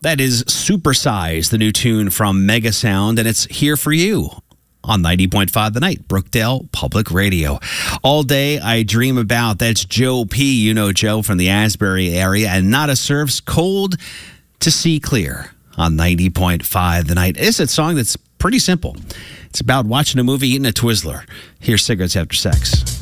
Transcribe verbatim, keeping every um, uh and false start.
That is Supersize, the new tune from Mega Sound, and it's here for you on ninety point five The Night, Brookdale Public Radio. All day I dream about, that's Joe P. You know Joe from the Asbury area, and Nada Surf's Cold to See Clear on ninety point five The Night. It's a song that's pretty simple. It's about watching a movie, eating a Twizzler. Here's Cigarettes After Sex.